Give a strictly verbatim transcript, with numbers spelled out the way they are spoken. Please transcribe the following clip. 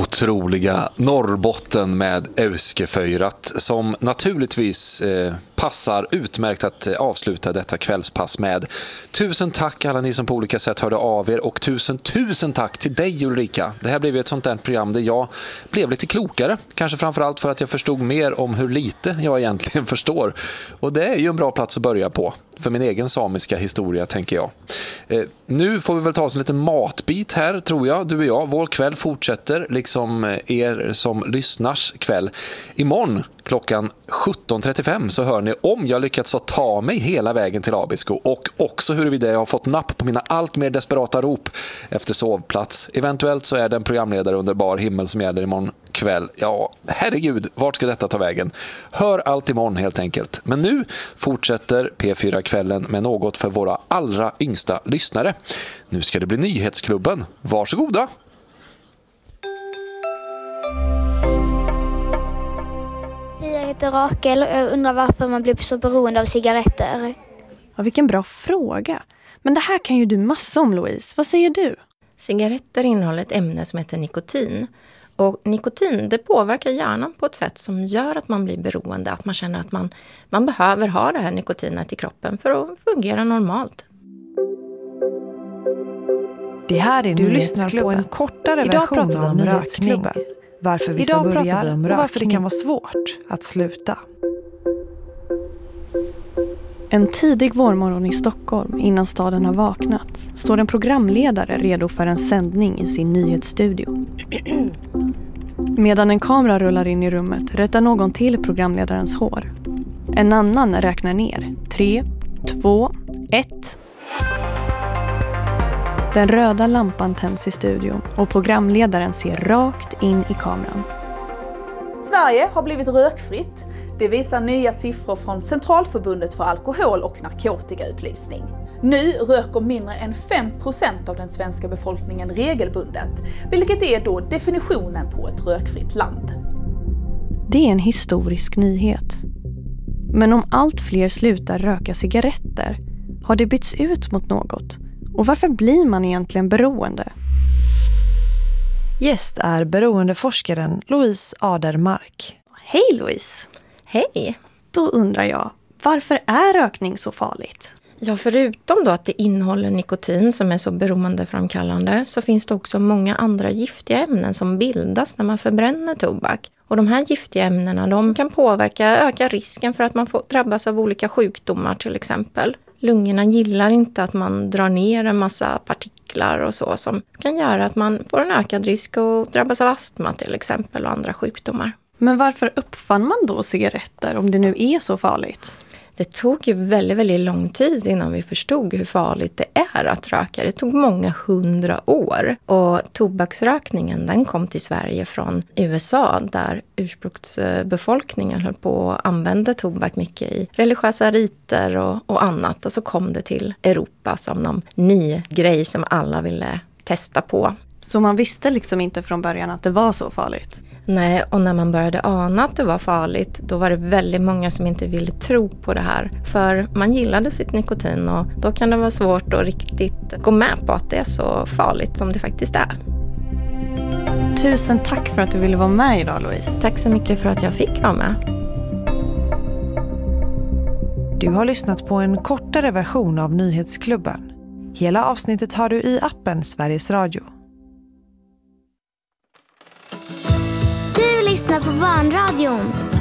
otroliga Norrbotten med Euskeföjrat som naturligtvis eh, passar utmärkt att avsluta detta kvällspass med. Tusen tack alla ni som på olika sätt hörde av er och tusen tusen tack till dig Ulrika. Det här blev ett sånt där program där jag blev lite klokare, kanske framförallt för att jag förstod mer om hur lite jag egentligen förstår. Och det är ju en bra plats att börja på för min egen samiska historia, tänker jag. Eh, nu får vi väl ta oss en liten matbit här, tror jag, du och jag. Vår kväll fortsätter, liksom er som lyssnars kväll. Imorgon klockan sjutton trettiofem så hör ni om jag lyckats att ta mig hela vägen till Abisko och också huruvida jag har fått napp på mina allt mer desperata rop efter sovplats. Eventuellt så är det en programledare under bar himmel som gäller imorgon kväll. Ja, herregud, vart ska detta ta vägen? Hör allt imorgon helt enkelt. Men nu fortsätter P fyra-kvällen med något för våra allra yngsta lyssnare. Nu ska det bli Nyhetsklubben. Varsågoda! Jag heter Rakel och jag undrar varför man blir så beroende av cigaretter. Ja, vilken bra fråga. Men det här kan ju du massa om, Louise. Vad säger du? Cigaretter innehåller ett ämne som heter nikotin. Och nikotin, det påverkar hjärnan på ett sätt som gör att man blir beroende. Att man känner att man, man behöver ha det här nikotinet i kroppen för att fungera normalt. Det här är du lyssnar på en kortare Idag version pratar vi om av rökning. Varför vissa Idag börjar pratar vi om och varför det rökning. kan vara svårt att sluta. En tidig vårmorgon i Stockholm innan staden har vaknat står en programledare redo för en sändning i sin nyhetsstudio. Medan en kamera rullar in i rummet rättar någon till programledarens hår. En annan räknar ner. Tre, två, ett. Den röda lampan tänds i studion och programledaren ser rakt in i kameran. Sverige har blivit rökfritt. Det visar nya siffror från Centralförbundet för alkohol- och narkotikaupplysning. Nu röker mindre än fem procent av den svenska befolkningen regelbundet, vilket är då definitionen på ett rökfritt land. Det är en historisk nyhet. Men om allt fler slutar röka cigaretter, har det bytts ut mot något? Och varför blir man egentligen beroende? Gäst är beroendeforskaren Louise Adermark. Hej Louise! Hej! Då undrar jag, varför är rökning så farligt? Ja, förutom då att det innehåller nikotin som är så beroendeframkallande så finns det också många andra giftiga ämnen som bildas när man förbränner tobak. Och de här giftiga ämnena de kan påverka, öka risken för att man får drabbas av olika sjukdomar till exempel. Lungorna gillar inte att man drar ner en massa partiklar och så som kan göra att man får en ökad risk att drabbas av astma till exempel och andra sjukdomar. Men varför uppfann man då cigaretter om det nu är så farligt? Det tog ju väldigt, väldigt lång tid innan vi förstod hur farligt det är att röka. Det tog många hundra år. Och tobaksrökningen den kom till Sverige från U S A där ursprungsbefolkningen höll på att använda tobak mycket i religiösa riter och, och annat. Och så kom det till Europa som någon ny grej som alla ville testa på. Så man visste liksom inte från början att det var så farligt? Nej, och när man började ana att det var farligt, då var det väldigt många som inte ville tro på det här. För man gillade sitt nikotin och då kan det vara svårt att riktigt gå med på att det är så farligt som det faktiskt är. Tusen tack för att du ville vara med idag, Louise. Tack så mycket för att jag fick vara med. Du har lyssnat på en kortare version av Nyhetsklubben. Hela avsnittet har du i appen Sveriges Radio. Du lyssnar på Barnradion.